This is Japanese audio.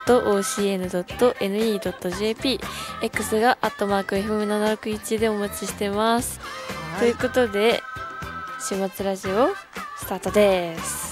.ocn.ne.jp、 X が@FM761 でお待ちしてます。ということで週末ラジオスタートです。